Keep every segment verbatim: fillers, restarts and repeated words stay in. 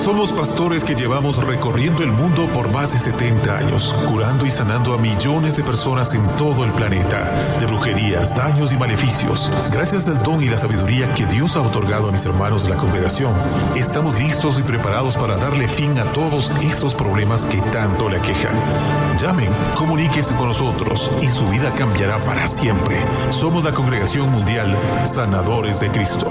Somos pastores que llevamos recorriendo el mundo por más de setenta años, curando y sanando a millones de personas en todo el planeta, de brujerías, daños y maleficios. Gracias al don y la sabiduría que Dios ha otorgado a mis hermanos de la congregación, estamos listos y preparados para darle fin a todos estos problemas que tanto le aquejan. Llamen, comuníquese con nosotros y su vida cambiará para siempre. Somos la Congregación Mundial Sanadores de Cristo.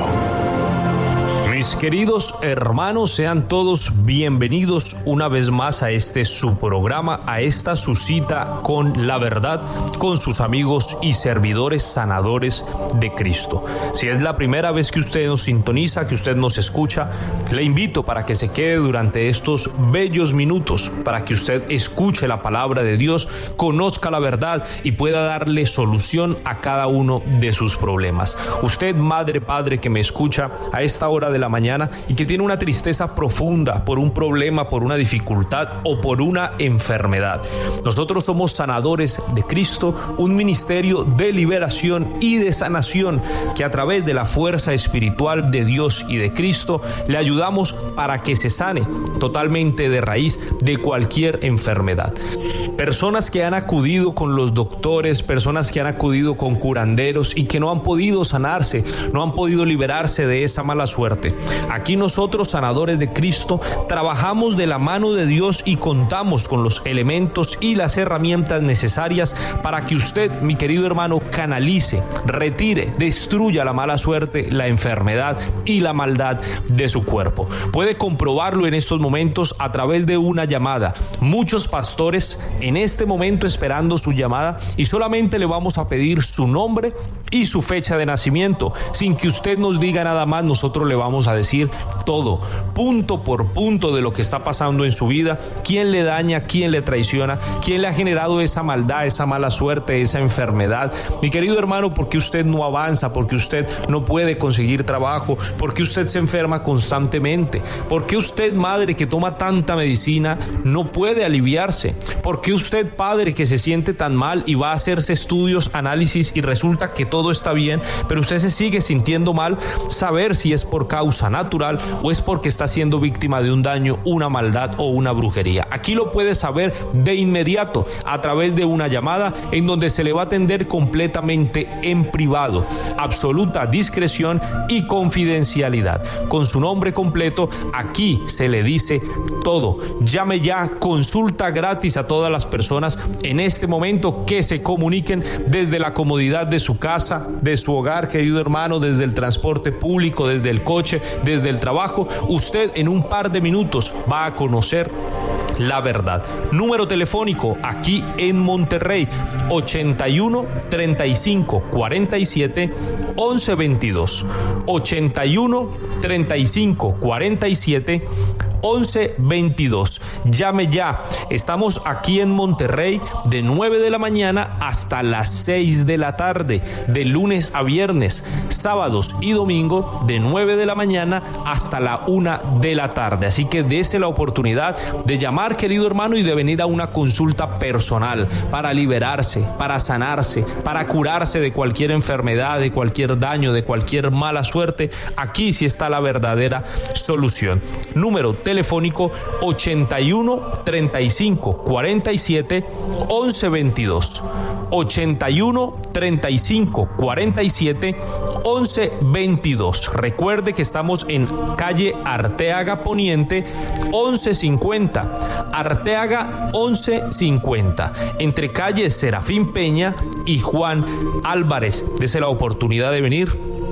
Mis queridos hermanos, sean todos bienvenidos una vez más a este su programa, a esta su cita con la verdad, con sus amigos y servidores sanadores de Cristo. Si es la primera vez que usted nos sintoniza, que usted nos escucha, le invito para que se quede durante estos bellos minutos, para que usted escuche la palabra de Dios, conozca la verdad y pueda darle solución a cada uno de sus problemas. Usted, madre, padre, que me escucha a esta hora de la mañana y que tiene una tristeza profunda por un problema, por una dificultad o por una enfermedad. Nosotros somos sanadores de Cristo, un ministerio de liberación y de sanación que a través de la fuerza espiritual de Dios y de Cristo le ayudamos para que se sane totalmente de raíz de cualquier enfermedad. Personas que han acudido con los doctores, personas que han acudido con curanderos y que no han podido sanarse, no han podido liberarse de esa mala suerte. Aquí nosotros, sanadores de Cristo, trabajamos de la mano de Dios y contamos con los elementos y las herramientas necesarias para que usted, mi querido hermano, canalice, retire, destruya la mala suerte, la enfermedad y la maldad de su cuerpo. Puede comprobarlo en estos momentos a través de una llamada. Muchos pastores en este momento esperando su llamada y solamente le vamos a pedir su nombre y su fecha de nacimiento. Sin que usted nos diga nada más, nosotros le vamos a decir todo, punto por punto de lo que está pasando en su vida, quién le daña, quién le traiciona, quién le ha generado esa maldad, esa mala suerte, esa enfermedad. Mi querido hermano, ¿por qué usted no avanza? ¿Por qué usted no puede conseguir trabajo? ¿Por qué usted se enferma constantemente? ¿Por qué usted, madre, que toma tanta medicina, no puede aliviarse? ¿Por qué usted, padre, que se siente tan mal y va a hacerse estudios, análisis y resulta que todo está bien, pero usted se sigue sintiendo mal? Saber si es por causa natural o es porque está siendo víctima de un daño, una maldad o una brujería. Aquí lo puede saber de inmediato a través de una llamada en donde se le va a atender completamente en privado, absoluta discreción y confidencialidad. Con su nombre completo, aquí se le dice todo. Llame ya, consulta gratis a todas las personas en este momento que se comuniquen desde la comodidad de su casa, de su hogar, querido hermano, desde el transporte público, desde el coche, desde el trabajo. Usted en un par de minutos va a conocer la verdad. Número telefónico aquí en Monterrey, ochenta y uno, treinta y cinco, cuarenta y siete, once veintidós. ochenta y uno, treinta y cinco, cuarenta y siete, once veintidós. Llame ya. Estamos aquí en Monterrey de nueve de la mañana hasta las seis de la tarde, de lunes a viernes, sábados y domingo de nueve de la mañana hasta la una de la tarde. Así que dése la oportunidad de llamar, querido hermano, y de venir a una consulta personal para liberarse, para sanarse, para curarse de cualquier enfermedad, de cualquier daño, de cualquier mala suerte. Aquí sí está la verdadera solución. Número telefónico ochenta y uno, treinta y cinco, cuarenta y siete, once veintidós. ochenta y uno, treinta y cinco, cuarenta y siete, once veintidós. Recuerde que estamos en calle Arteaga Poniente once cincuenta. Arteaga once cincuenta. Entre calles Serafín Peña y Juan Álvarez. Dese la oportunidad de venir,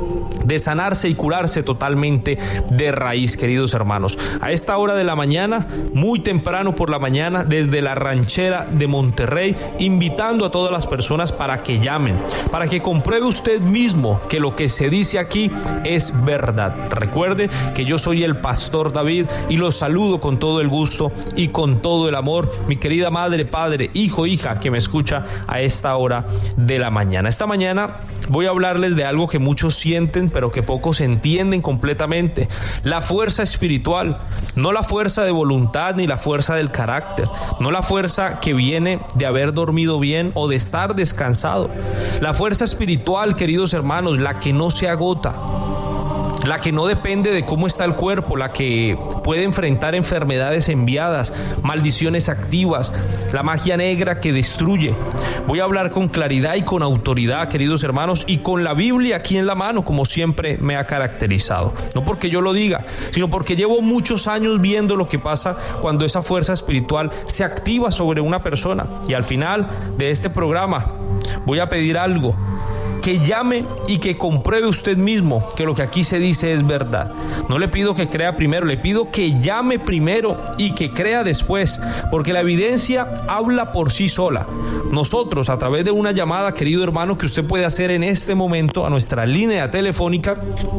de sanarse y curarse totalmente de raíz, queridos hermanos. A esta hora de la mañana, muy temprano por la mañana, desde la ranchera de Monterrey, invitando a todas las personas para que llamen, para que compruebe usted mismo que lo que se dice aquí es verdad. Recuerde que yo soy el pastor David y los saludo con todo el gusto y con todo el amor, mi querida madre, padre, hijo, hija que me escucha a esta hora de la mañana. Esta mañana voy a hablarles de algo que muchos sienten, pero que pocos entienden completamente: la fuerza espiritual, no la fuerza de voluntad ni la fuerza del carácter, no la fuerza que viene de haber dormido bien o de estar descansado. La fuerza espiritual, queridos hermanos, la que no se agota, la que no depende de cómo está el cuerpo, la que puede enfrentar enfermedades enviadas, maldiciones activas, la magia negra que destruye. Voy a hablar con claridad y con autoridad, queridos hermanos, y con la Biblia aquí en la mano, como siempre me ha caracterizado. No porque yo lo diga, sino porque llevo muchos años viendo lo que pasa cuando esa fuerza espiritual se activa sobre una persona. Y al final de este programa voy a pedir algo: que llame y que compruebe usted mismo que lo que aquí se dice es verdad. No le pido que crea primero, le pido que llame primero y que crea después, porque la evidencia habla por sí sola. Nosotros, a través de una llamada, querido hermano, que usted puede hacer en este momento a nuestra línea telefónica,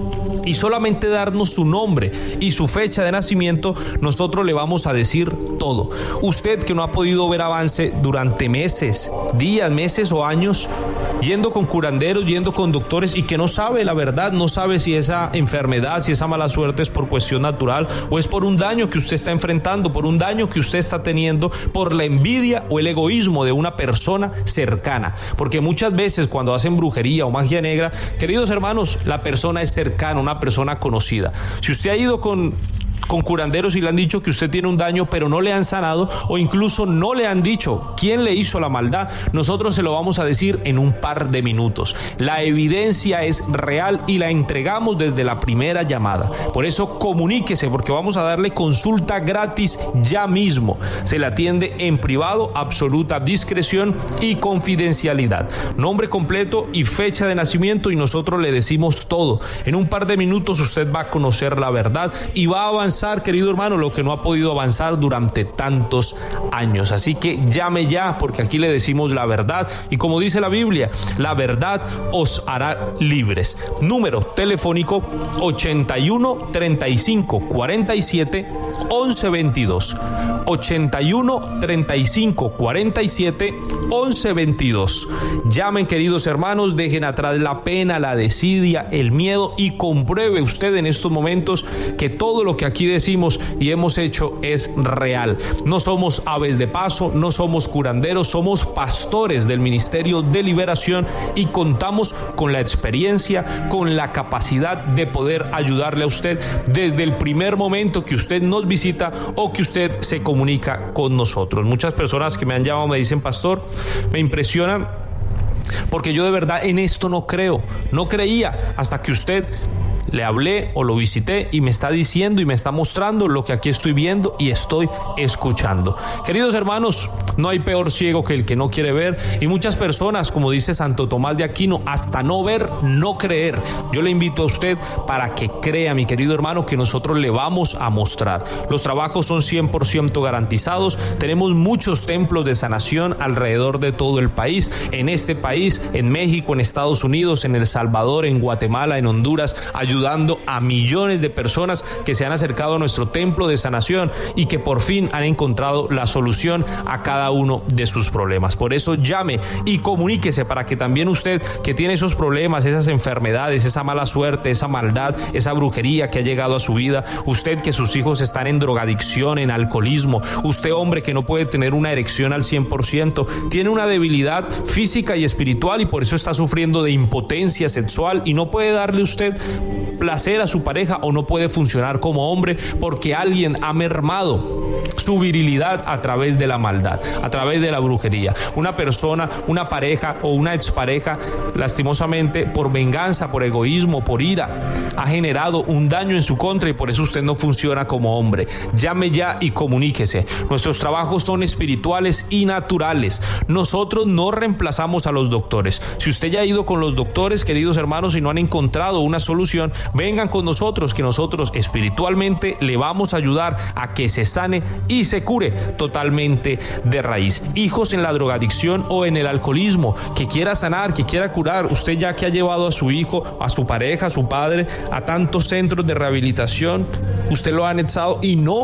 y solamente darnos su nombre y su fecha de nacimiento, nosotros le vamos a decir todo. Usted que no ha podido ver avance durante meses, días, meses o años, yendo con curanderos, yendo con doctores, y que no sabe la verdad, no sabe si esa enfermedad, si esa mala suerte es por cuestión natural o es por un daño que usted está enfrentando, por un daño que usted está teniendo, por la envidia o el egoísmo de una persona cercana. Porque muchas veces cuando hacen brujería o magia negra, queridos hermanos, la persona es cercana, una persona conocida. Si usted ha ido con con curanderos y le han dicho que usted tiene un daño, pero no le han sanado, o incluso no le han dicho quién le hizo la maldad, nosotros se lo vamos a decir en un par de minutos. La evidencia es real y la entregamos desde la primera llamada. Por eso comuníquese, porque vamos a darle consulta gratis ya mismo. Se le atiende en privado, absoluta discreción y confidencialidad. Nombre completo y fecha de nacimiento, y nosotros le decimos todo. En un par de minutos usted va a conocer la verdad y va a avanzar, querido hermano, lo que no ha podido avanzar durante tantos años. Así que llame ya, porque aquí le decimos la verdad, y como dice la Biblia, la verdad os hará libres. Número telefónico ochenta y uno, treinta y cinco, cuarenta y siete, once veintidós. ochenta y uno, treinta y cinco, cuarenta y siete, once veintidós. Llamen, queridos hermanos, dejen atrás la pena, la desidia, el miedo, y compruebe usted en estos momentos que todo lo que aquí decimos y hemos hecho es real. No somos aves de paso, no somos curanderos, somos pastores del Ministerio de Liberación, y contamos con la experiencia, con la capacidad de poder ayudarle a usted desde el primer momento que usted nos visita o que usted se comunica con nosotros. Muchas personas que me han llamado me dicen: pastor, me impresionan porque yo de verdad en esto no creo, no creía hasta que usted le hablé o lo visité y me está diciendo y me está mostrando lo que aquí estoy viendo y estoy escuchando. Queridos hermanos, no hay peor ciego que el que no quiere ver, y muchas personas, como dice Santo Tomás de Aquino, hasta no ver, no creer. Yo le invito a usted para que crea, mi querido hermano, que nosotros le vamos a mostrar. Los trabajos son cien por ciento garantizados. Tenemos muchos templos de sanación alrededor de todo el país, en este país, en México, en Estados Unidos, en El Salvador, en Guatemala, en Honduras, ayudando a millones de personas que se han acercado a nuestro templo de sanación y que por fin han encontrado la solución a cada uno de sus problemas. Por eso llame y comuníquese, para que también usted, que tiene esos problemas, esas enfermedades, esa mala suerte, esa maldad, esa brujería que ha llegado a su vida, usted que sus hijos están en drogadicción, en alcoholismo, usted, hombre, que no puede tener una erección al cien por ciento, tiene una debilidad física y espiritual y por eso está sufriendo de impotencia sexual y no puede darle usted placer a su pareja, o no puede funcionar como hombre porque alguien ha mermado su virilidad a través de la maldad, a través de la brujería. Una persona, una pareja o una expareja, lastimosamente, por venganza, por egoísmo, por ira, ha generado un daño en su contra y por eso usted no funciona como hombre. Llame ya y comuníquese. Nuestros trabajos son espirituales y naturales. Nosotros no reemplazamos a los doctores. Si usted ya ha ido con los doctores, queridos hermanos, y no han encontrado una solución, vengan con nosotros, que nosotros espiritualmente le vamos a ayudar a que se sane y se cure totalmente de raíz. Hijos en la drogadicción o en el alcoholismo, que quiera sanar, que quiera curar, usted ya que ha llevado a su hijo, a su pareja, a su padre, a tantos centros de rehabilitación, usted lo ha anexado y no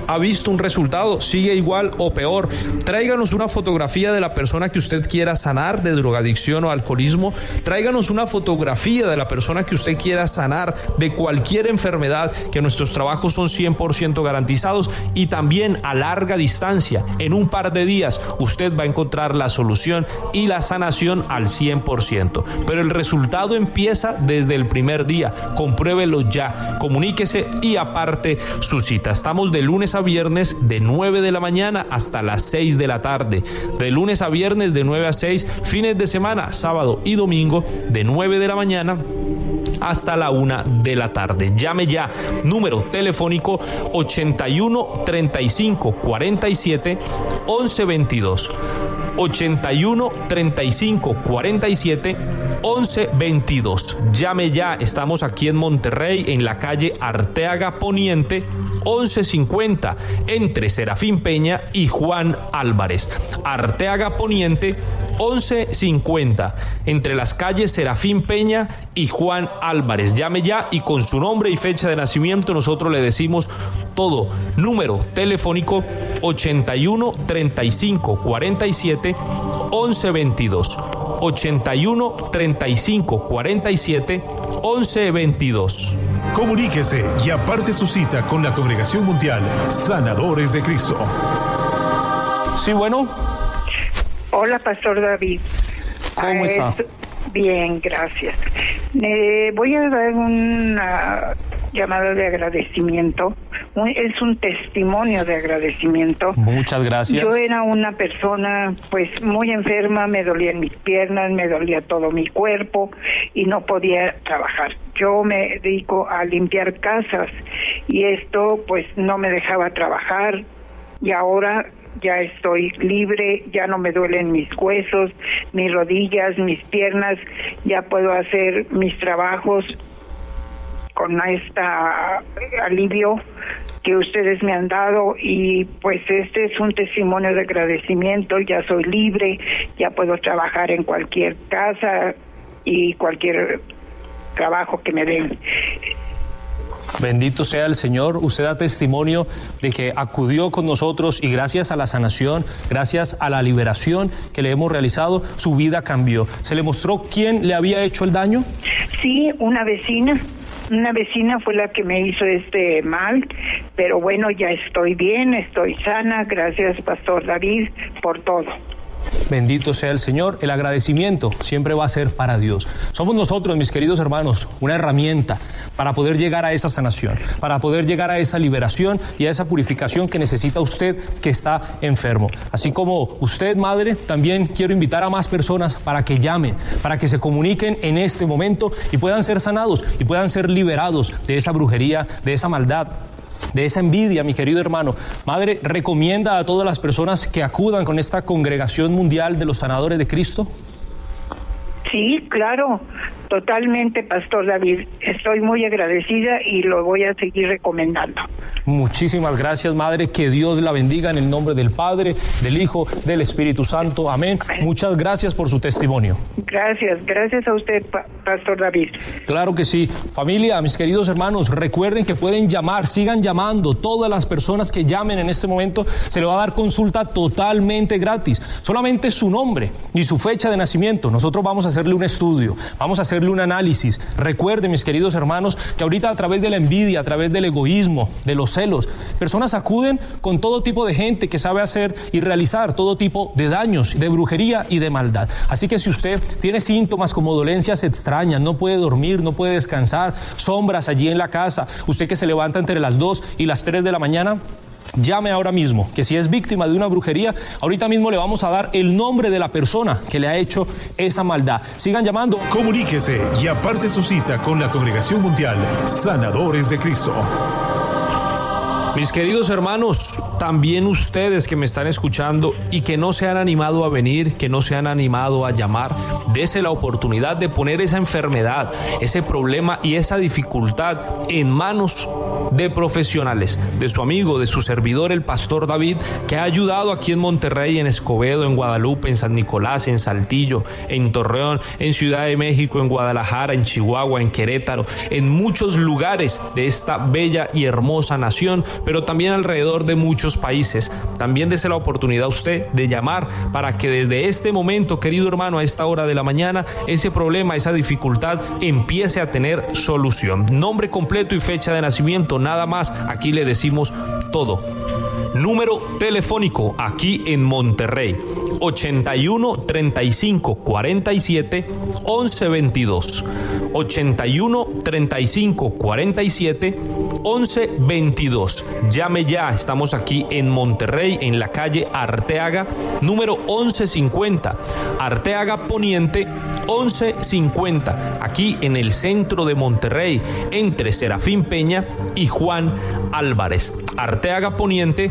¿Ha visto un resultado? ¿Sigue igual o peor? Tráiganos una fotografía de la persona que usted quiera sanar de drogadicción o alcoholismo. Tráiganos una fotografía de la persona que usted quiera sanar de cualquier enfermedad, que nuestros trabajos son cien por ciento garantizados, y también a larga distancia. En un par de días usted va a encontrar la solución y la sanación al cien por ciento. Pero el resultado empieza desde el primer día. Compruébelo ya. Comuníquese y aparte su cita. Estamos de lunes a viernes de nueve de la mañana hasta las seis de la tarde. De lunes a viernes de nueve a seis. Fines de semana, sábado y domingo de nueve de la mañana hasta la una de la tarde. Llame ya. Número telefónico ochenta y uno, treinta y cinco, cuarenta y siete, once veintidós. ochenta y uno, treinta y cinco, cuarenta y siete, once veintidós. Llame ya. Estamos aquí en Monterrey, en la calle Arteaga Poniente, once cincuenta, entre Serafín Peña y Juan Álvarez. Arteaga Poniente, once cincuenta, entre las calles Serafín Peña y Juan Álvarez. Llame ya y con su nombre y fecha de nacimiento nosotros le decimos todo. Número telefónico ochenta y uno, treinta y cinco, cuarenta y siete, once veintidós. ochenta y uno, treinta y cinco, cuarenta y siete, once veintidós. Comuníquese y aparte su cita con la Congregación Mundial Sanadores de Cristo. Sí, bueno. Hola, Pastor David. ¿Cómo está? Es... Bien, gracias. Eh, voy a dar una llamada de agradecimiento. Un, es un testimonio de agradecimiento. Muchas gracias. Yo era una persona pues muy enferma, me dolían mis piernas, me dolía todo mi cuerpo y no podía trabajar. Yo me dedico a limpiar casas y esto pues no me dejaba trabajar, y ahora ya estoy libre, ya no me duelen mis huesos, mis rodillas, mis piernas, ya puedo hacer mis trabajos con este alivio que ustedes me han dado, y pues este es un testimonio de agradecimiento. Ya soy libre, ya puedo trabajar en cualquier casa y cualquier trabajo que me den. Bendito sea el Señor. Usted da testimonio de que acudió con nosotros y gracias a la sanación, gracias a la liberación que le hemos realizado, su vida cambió. ¿Se le mostró quién le había hecho el daño? Sí, una vecina. Una vecina fue la que me hizo este mal, pero bueno, ya estoy bien, estoy sana. Gracias, Pastor David, por todo. Bendito sea el Señor. El agradecimiento siempre va a ser para Dios. Somos nosotros, mis queridos hermanos, una herramienta para poder llegar a esa sanación, para poder llegar a esa liberación y a esa purificación que necesita usted que está enfermo. Así como usted, madre, también quiero invitar a más personas para que llamen, para que se comuniquen en este momento y puedan ser sanados y puedan ser liberados de esa brujería, de esa maldad, de esa envidia, mi querido hermano. Madre, ¿recomienda a todas las personas que acudan con esta Congregación Mundial de los Sanadores de Cristo? Sí, claro, totalmente, Pastor David. Estoy muy agradecida y lo voy a seguir recomendando. Muchísimas gracias, madre. Que Dios la bendiga en el nombre del Padre, del Hijo, del Espíritu Santo. Amén. Amén. Muchas gracias por su testimonio. Gracias, gracias a usted, pa- Pastor David. Claro que sí. Familia, mis queridos hermanos, recuerden que pueden llamar, sigan llamando. Todas las personas que llamen en este momento se le va a dar consulta totalmente gratis. Solamente su nombre y su fecha de nacimiento. Nosotros vamos a hacerle un estudio, vamos a hacerle un análisis. Recuerden, mis queridos hermanos, que ahorita a través de la envidia, a través del egoísmo, de los celos, personas acuden con todo tipo de gente que sabe hacer y realizar todo tipo de daños, de brujería y de maldad. Así que si usted tiene síntomas como dolencias extrañas, no puede dormir, no puede descansar, sombras allí en la casa, usted que se levanta entre las dos y las tres de la mañana, llame ahora mismo, que si es víctima de una brujería, ahorita mismo le vamos a dar el nombre de la persona que le ha hecho esa maldad. Sigan llamando. Comuníquese y aparte su cita con la Congregación Mundial Sanadores de Cristo. Mis queridos hermanos, también ustedes que me están escuchando y que no se han animado a venir, que no se han animado a llamar, dese la oportunidad de poner esa enfermedad, ese problema y esa dificultad en manos de profesionales, de su amigo, de su servidor, el pastor David, que ha ayudado aquí en Monterrey, en Escobedo, en Guadalupe, en San Nicolás, en Saltillo, en Torreón, en Ciudad de México, en Guadalajara, en Chihuahua, en Querétaro, en muchos lugares de esta bella y hermosa nación, pero también alrededor de muchos países. También dése la oportunidad a usted de llamar para que desde este momento, querido hermano, a esta hora de la mañana, ese problema, esa dificultad empiece a tener solución. Nombre completo y fecha de nacimiento, nada más, aquí le decimos todo. Número telefónico aquí en Monterrey, ochenta y uno, treinta y cinco, cuarenta y siete, once veintidós. ochenta y uno, treinta y cinco, cuarenta y siete, once veintidós. Llame ya, estamos aquí en Monterrey, en la calle Arteaga, número once cincuenta. Arteaga Poniente, once cincuenta, aquí en el centro de Monterrey, entre Serafín Peña y Juan Álvarez. Arteaga Poniente,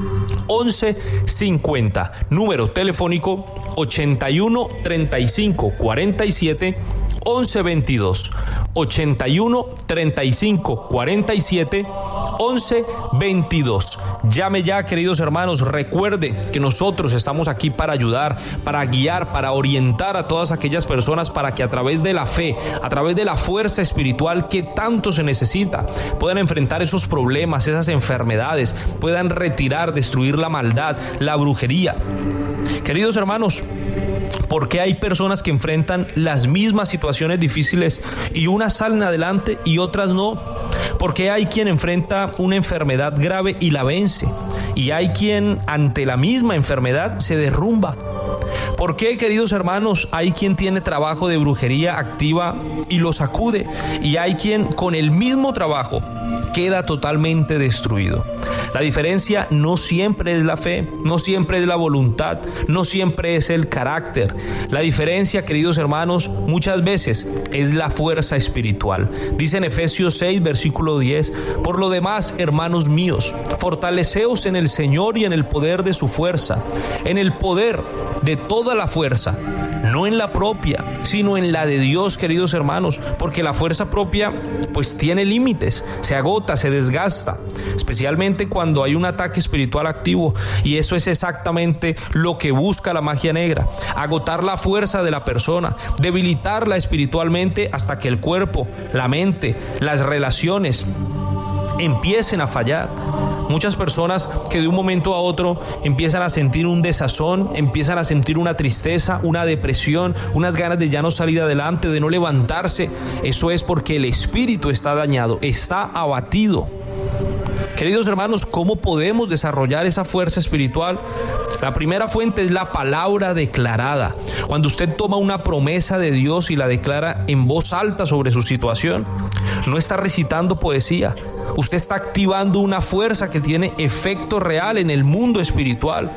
once cincuenta. Número telefónico ochenta y uno, treinta y cinco, cuarenta y siete, once veintidós. ochenta y uno, treinta y cinco, cuarenta y siete, once veintidós. Llame ya, queridos hermanos. Recuerde que nosotros estamos aquí para ayudar, para guiar, para orientar a todas aquellas personas para que a través de la fe, a través de la fuerza espiritual que tanto se necesita, puedan enfrentar esos problemas, esas enfermedades, puedan retirar, destruir la maldad, la brujería. Queridos hermanos, ¿por qué hay personas que enfrentan las mismas situaciones difíciles y unas salen adelante y otras no? ¿Por qué hay quien enfrenta una enfermedad grave y la vence? Y hay quien ante la misma enfermedad se derrumba. ¿Por qué, queridos hermanos, hay quien tiene trabajo de brujería activa y lo sacude? Y hay quien con el mismo trabajo queda totalmente destruido. La diferencia no siempre es la fe, no siempre es la voluntad, no siempre es el carácter. La diferencia, queridos hermanos, muchas veces es la fuerza espiritual. Dice en Efesios seis, versículo diez, por lo demás, hermanos míos, fortaleceos en el Señor y en el poder de su fuerza, en el poder de toda la fuerza, no en la propia, sino en la de Dios, queridos hermanos, porque la fuerza propia pues tiene límites, se agota, se desgasta, especialmente cuando hay un ataque espiritual activo, y eso es exactamente lo que busca la magia negra: agotar la fuerza de la persona, debilitarla espiritualmente hasta que el cuerpo, la mente, las relaciones empiecen a fallar. Muchas personas que de un momento a otro empiezan a sentir un desazón, empiezan a sentir una tristeza, una depresión, unas ganas de ya no salir adelante, de no levantarse. Eso es porque el espíritu está dañado, está abatido. Queridos hermanos, ¿cómo podemos desarrollar esa fuerza espiritual? La primera fuente es la palabra declarada. Cuando usted toma una promesa de Dios y la declara en voz alta sobre su situación, no está recitando poesía. Usted está activando una fuerza que tiene efecto real en el mundo espiritual.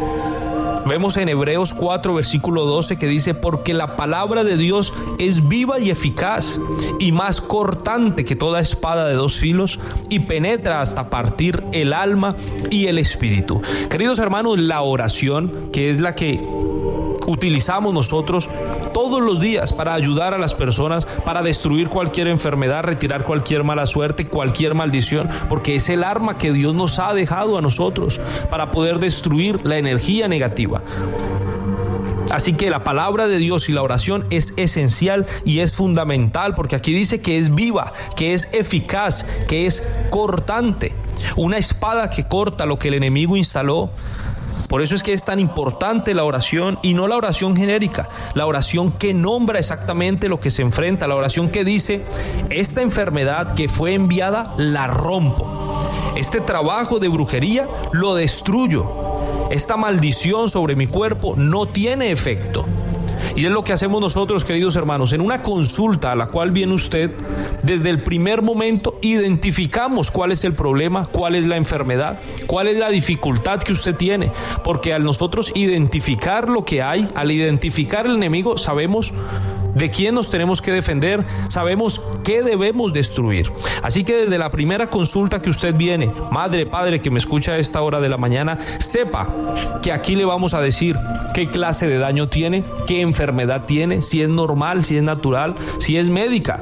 Vemos en Hebreos cuatro, versículo doce, que dice: porque la palabra de Dios es viva y eficaz, y más cortante que toda espada de dos filos, y penetra hasta partir el alma y el espíritu. Queridos hermanos, la oración, que es la que utilizamos nosotros todos los días para ayudar a las personas, para destruir cualquier enfermedad, retirar cualquier mala suerte, cualquier maldición, porque es el arma que Dios nos ha dejado a nosotros para poder destruir la energía negativa. Así que la palabra de Dios y la oración es esencial y es fundamental, porque aquí dice que es viva, que es eficaz, que es cortante. Una espada que corta lo que el enemigo instaló. Por eso es que es tan importante la oración, y no la oración genérica, la oración que nombra exactamente lo que se enfrenta, la oración que dice: esta enfermedad que fue enviada la rompo, este trabajo de brujería lo destruyo, esta maldición sobre mi cuerpo no tiene efecto. Y es lo que hacemos nosotros, queridos hermanos. En una consulta a la cual viene usted, desde el primer momento identificamos cuál es el problema, cuál es la enfermedad, cuál es la dificultad que usted tiene. Porque al nosotros identificar lo que hay, al identificar el enemigo, sabemos de quién nos tenemos que defender, sabemos qué debemos destruir. Así que desde la primera consulta que usted viene, madre, padre que me escucha a esta hora de la mañana, sepa que aquí le vamos a decir qué clase de daño tiene, qué enfermedad tiene, si es normal, si es natural, si es médica.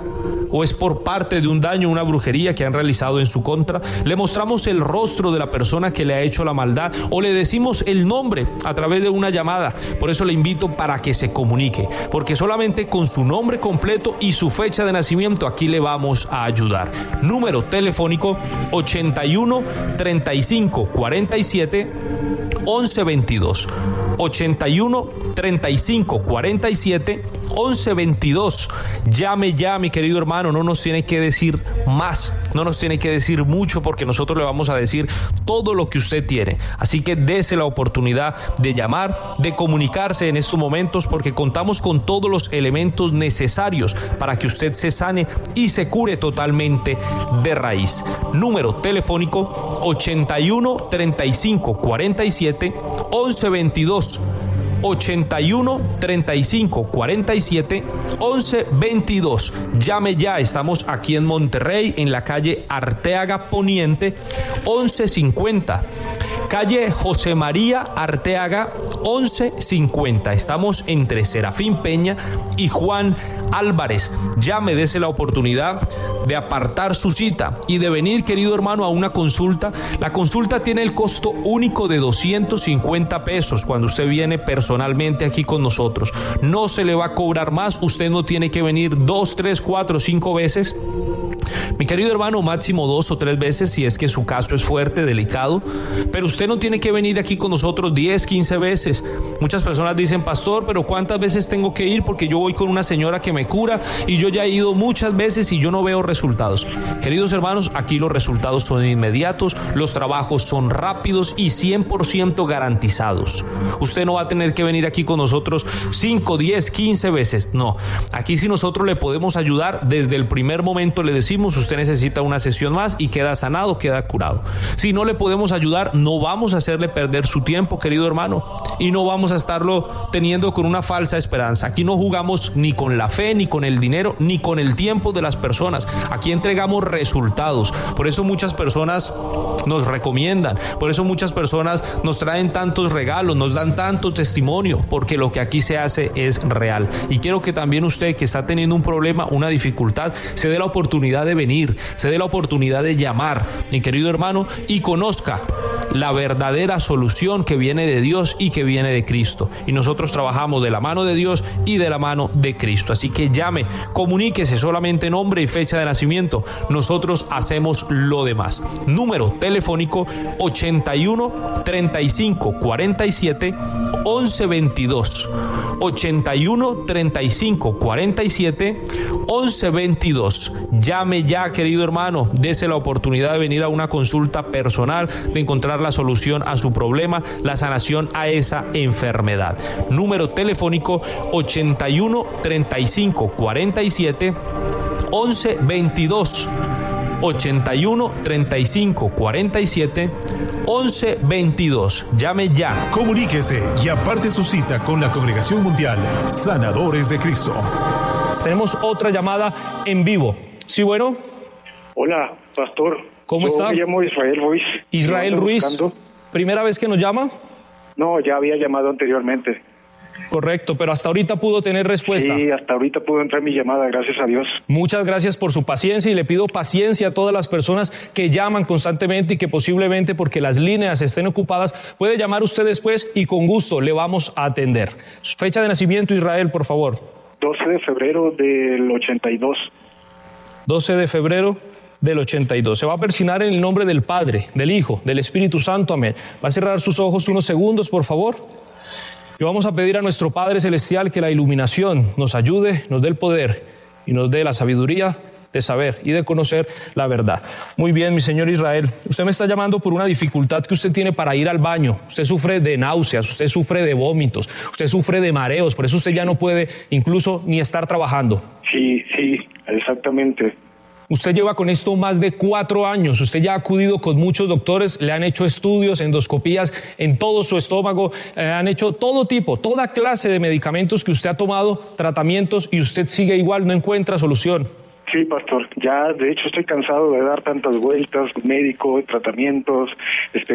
o es por parte de un daño, una brujería que han realizado en su contra. Le mostramos el rostro de la persona que le ha hecho la maldad o le decimos el nombre a través de una llamada. Por eso le invito para que se comunique, porque solamente con su nombre completo y su fecha de nacimiento aquí le vamos a ayudar. Número telefónico ochenta y uno, treinta y cinco, cuarenta y siete, once veintidós. ochenta y uno, treinta y cinco, cuarenta y siete, once veintidós. Llame ya, mi querido hermano, no nos tiene que decir más, no nos tiene que decir mucho, porque nosotros le vamos a decir todo lo que usted tiene. Así que dese la oportunidad de llamar, de comunicarse en estos momentos, porque contamos con todos los elementos necesarios para que usted se sane y se cure totalmente de raíz. Número telefónico ochenta y uno, treinta y cinco, cuarenta y siete, once veintidós. ochenta y uno, treinta y cinco, cuarenta y siete, once veintidós. Llame ya, estamos aquí en Monterrey, en la calle Arteaga Poniente, once cincuenta. Calle José María Arteaga, once cincuenta. Estamos entre Serafín Peña y Juan Álvarez. Llame, dese la oportunidad de apartar su cita y de venir, querido hermano, a una consulta. La consulta tiene el costo único de doscientos cincuenta pesos cuando usted viene personalmente aquí con nosotros. No se le va a cobrar más, usted no tiene que venir dos, tres, cuatro, cinco veces. Mi querido hermano, máximo dos o tres veces si es que su caso es fuerte, delicado, pero usted no tiene que venir aquí con nosotros diez, quince veces. Muchas personas dicen, pastor, pero ¿cuántas veces tengo que ir? Porque yo voy con una señora que me cura y yo ya he ido muchas veces y yo no veo resultados. Queridos hermanos, aquí los resultados son inmediatos, los trabajos son rápidos y cien por ciento garantizados. Usted no va a tener que venir aquí con nosotros cinco, diez, quince veces, no. Aquí si nosotros le podemos ayudar, desde el primer momento le decimos, usted necesita una sesión más y queda sanado, queda curado. Si no le podemos ayudar, no vamos a hacerle perder su tiempo, querido hermano, y no vamos a estarlo teniendo con una falsa esperanza. Aquí no jugamos ni con la fe, ni con el dinero, ni con el tiempo de las personas. Aquí entregamos resultados. Por eso muchas personas nos recomiendan, por eso muchas personas nos traen tantos regalos, nos dan tanto testimonio, porque lo que aquí se hace es real. Y quiero que también usted, que está teniendo un problema, una dificultad, se dé la oportunidad de venir, se dé la oportunidad de llamar, mi querido hermano, y conozca la verdadera solución que viene de Dios y que viene de Cristo. Y nosotros trabajamos de la mano de Dios y de la mano de Cristo. Así que llame, comuníquese, solamente nombre y fecha de nacimiento. Nosotros hacemos lo demás. Número telefónico ochenta y uno, treinta y cinco, cuarenta y siete, once veintidós. ochenta y uno, treinta y cinco, cuarenta y siete, once veintidós. Llame ya, querido hermano, dese la oportunidad de venir a una consulta personal, de encontrar la solución a su problema, la sanación a esa enfermedad. Número telefónico ochenta y uno, treinta y cinco, cuarenta y siete, once veintidós. ochenta y uno, treinta y cinco, cuarenta y siete, once veintidós. Llame ya. Comuníquese y aparte su cita con la Congregación Mundial Sanadores de Cristo. Tenemos otra llamada en vivo. Sí, bueno. Hola, pastor. ¿Cómo Yo está? Me llamo Israel Ruiz. Israel Ruiz. Buscando. ¿Primera vez que nos llama? No, ya había llamado anteriormente. Correcto, pero hasta ahorita pudo tener respuesta. Sí, hasta ahorita pudo entrar mi llamada, gracias a Dios. Muchas gracias por su paciencia y le pido paciencia a todas las personas que llaman constantemente y que posiblemente porque las líneas estén ocupadas, puede llamar usted después y con gusto le vamos a atender. Su fecha de nacimiento, Israel, por favor. doce de febrero del ochenta y dos. doce de febrero del ochenta y dos. Se va a persignar en el nombre del Padre, del Hijo, del Espíritu Santo. Amén. Va a cerrar sus ojos unos segundos, por favor. Y vamos a pedir a nuestro Padre Celestial que la iluminación nos ayude, nos dé el poder y nos dé la sabiduría de saber y de conocer la verdad. Muy bien, mi señor Israel, usted me está llamando por una dificultad que usted tiene para ir al baño. Usted sufre de náuseas, usted sufre de vómitos, usted sufre de mareos, por eso usted ya no puede incluso ni estar trabajando. Sí, sí, exactamente. Usted lleva con esto más de cuatro años, usted ya ha acudido con muchos doctores, le han hecho estudios, endoscopías en todo su estómago, le han hecho todo tipo, toda clase de medicamentos que usted ha tomado, tratamientos, y usted sigue igual, no encuentra solución. Sí, pastor, ya de hecho estoy cansado de dar tantas vueltas, médico, tratamientos, este